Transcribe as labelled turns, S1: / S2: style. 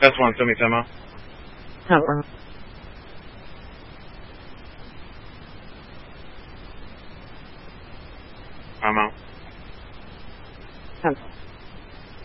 S1: That's one. Send me time
S2: Hello.
S1: I'm out.
S2: Hello.